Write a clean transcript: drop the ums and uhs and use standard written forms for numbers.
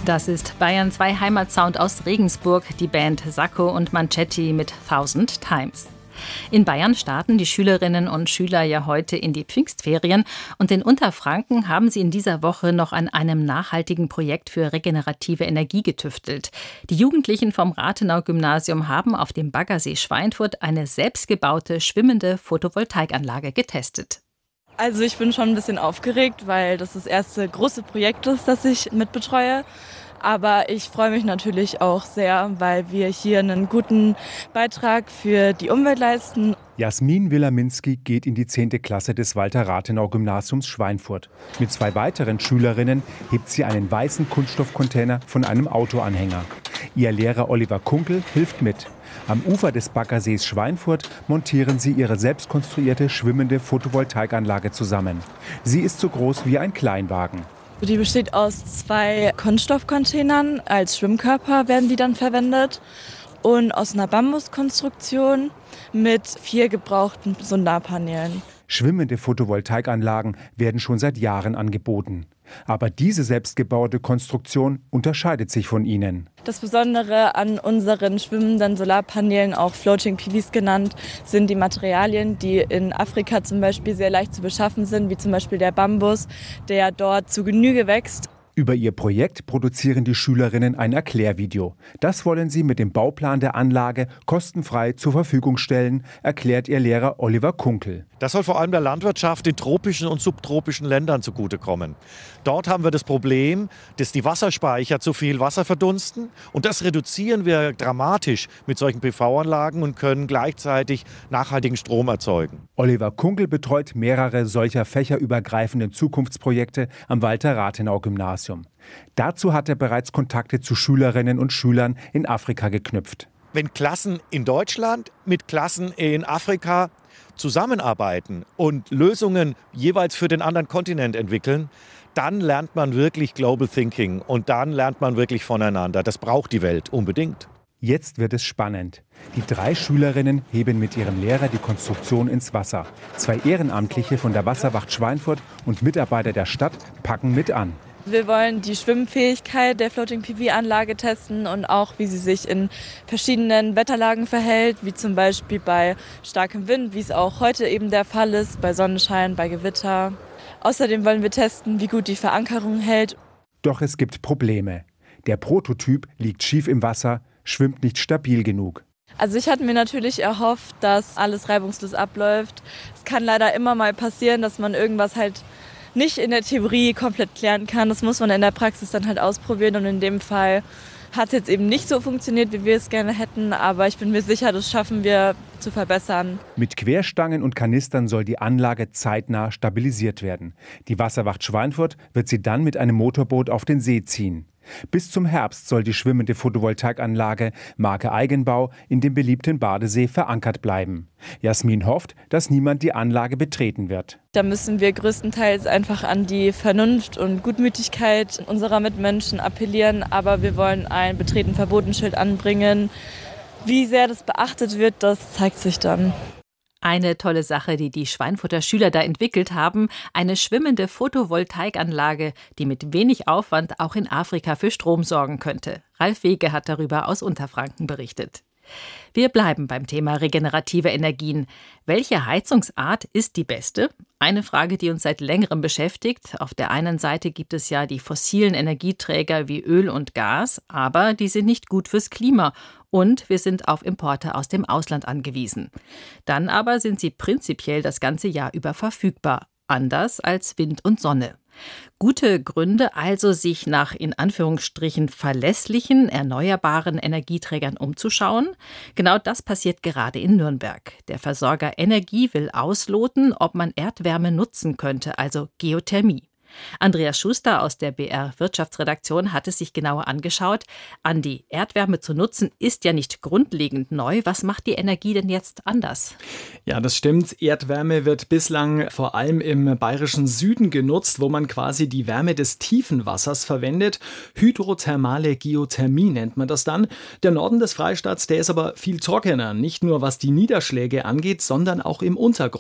Das ist Bayern 2 Heimatsound aus Regensburg, die Band Sacco und Mancetti mit 1000 Times. In Bayern starten die Schülerinnen und Schüler ja heute in die Pfingstferien und in Unterfranken haben sie in dieser Woche noch an einem nachhaltigen Projekt für regenerative Energie getüftelt. Die Jugendlichen vom Rathenau-Gymnasium haben auf dem Baggersee Schweinfurt eine selbstgebaute schwimmende Photovoltaikanlage getestet. Also ich bin schon ein bisschen aufgeregt, weil das erste große Projekt ist, das ich mitbetreue. Aber ich freue mich natürlich auch sehr, weil wir hier einen guten Beitrag für die Umwelt leisten. Jasmin Wilaminski geht in die 10. Klasse des Walter-Rathenau-Gymnasiums Schweinfurt. Mit 2 weiteren Schülerinnen hebt sie einen weißen Kunststoffcontainer von einem Autoanhänger. Ihr Lehrer Oliver Kunkel hilft mit. Am Ufer des Baggersees Schweinfurt montieren sie ihre selbstkonstruierte schwimmende Photovoltaikanlage zusammen. Sie ist so groß wie ein Kleinwagen. Die besteht aus 2 Kunststoffcontainern. Als Schwimmkörper werden die dann verwendet. Und aus einer Bambuskonstruktion mit 4 gebrauchten Solarpanelen. Schwimmende Photovoltaikanlagen werden schon seit Jahren angeboten. Aber diese selbstgebaute Konstruktion unterscheidet sich von ihnen. Das Besondere an unseren schwimmenden Solarpanelen, auch Floating PVs genannt, sind die Materialien, die in Afrika zum Beispiel sehr leicht zu beschaffen sind, wie zum Beispiel der Bambus, der dort zu Genüge wächst. Über ihr Projekt produzieren die Schülerinnen ein Erklärvideo. Das wollen sie mit dem Bauplan der Anlage kostenfrei zur Verfügung stellen, erklärt ihr Lehrer Oliver Kunkel. Das soll vor allem der Landwirtschaft in tropischen und subtropischen Ländern zugutekommen. Dort haben wir das Problem, dass die Wasserspeicher zu viel Wasser verdunsten. Und das reduzieren wir dramatisch mit solchen PV-Anlagen und können gleichzeitig nachhaltigen Strom erzeugen. Oliver Kunkel betreut mehrere solcher fächerübergreifenden Zukunftsprojekte am Walter-Rathenau-Gymnasium. Dazu hat er bereits Kontakte zu Schülerinnen und Schülern in Afrika geknüpft. Wenn Klassen in Deutschland mit Klassen in Afrika zusammenarbeiten und Lösungen jeweils für den anderen Kontinent entwickeln, dann lernt man wirklich Global Thinking und dann lernt man wirklich voneinander. Das braucht die Welt unbedingt. Jetzt wird es spannend. Die 3 Schülerinnen heben mit ihrem Lehrer die Konstruktion ins Wasser. 2 Ehrenamtliche von der Wasserwacht Schweinfurt und Mitarbeiter der Stadt packen mit an. Wir wollen die Schwimmfähigkeit der Floating PV-Anlage testen und auch, wie sie sich in verschiedenen Wetterlagen verhält, wie zum Beispiel bei starkem Wind, wie es auch heute eben der Fall ist, bei Sonnenschein, bei Gewitter. Außerdem wollen wir testen, wie gut die Verankerung hält. Doch es gibt Probleme. Der Prototyp liegt schief im Wasser, schwimmt nicht stabil genug. Also ich hatte mir natürlich erhofft, dass alles reibungslos abläuft. Es kann leider immer mal passieren, dass man irgendwas halt nicht in der Theorie komplett klären kann. Das muss man in der Praxis dann halt ausprobieren und in dem Fall hat es jetzt eben nicht so funktioniert, wie wir es gerne hätten, aber ich bin mir sicher, das schaffen wir zu verbessern. Mit Querstangen und Kanistern soll die Anlage zeitnah stabilisiert werden. Die Wasserwacht Schweinfurt wird sie dann mit einem Motorboot auf den See ziehen. Bis zum Herbst soll die schwimmende Photovoltaikanlage Marke Eigenbau in dem beliebten Badesee verankert bleiben. Jasmin hofft, dass niemand die Anlage betreten wird. Da müssen wir größtenteils einfach an die Vernunft und Gutmütigkeit unserer Mitmenschen appellieren, aber wir wollen ein Betreten-Verboten-Schild anbringen. Wie sehr das beachtet wird, das zeigt sich dann. Eine tolle Sache, die die Schweinfurter Schüler da entwickelt haben. Eine schwimmende Photovoltaikanlage, die mit wenig Aufwand auch in Afrika für Strom sorgen könnte. Ralf Wege hat darüber aus Unterfranken berichtet. Wir bleiben beim Thema regenerative Energien. Welche Heizungsart ist die beste? Eine Frage, die uns seit längerem beschäftigt. Auf der einen Seite gibt es ja die fossilen Energieträger wie Öl und Gas, aber die sind nicht gut fürs Klima. Und wir sind auf Importe aus dem Ausland angewiesen. Dann aber sind sie prinzipiell das ganze Jahr über verfügbar. Anders als Wind und Sonne. Gute Gründe also, sich nach in Anführungsstrichen verlässlichen, erneuerbaren Energieträgern umzuschauen. Genau das passiert gerade in Nürnberg. Der Versorger Energie will ausloten, ob man Erdwärme nutzen könnte, also Geothermie. Andreas Schuster aus der BR Wirtschaftsredaktion hat es sich genauer angeschaut. Andi, Erdwärme zu nutzen ist ja nicht grundlegend neu. Was macht die Energie denn jetzt anders? Ja, das stimmt. Erdwärme wird bislang vor allem im bayerischen Süden genutzt, wo man quasi die Wärme des tiefen Wassers verwendet. Hydrothermale Geothermie nennt man das dann. Der Norden des Freistaats, der ist aber viel trockener. Nicht nur was die Niederschläge angeht, sondern auch im Untergrund.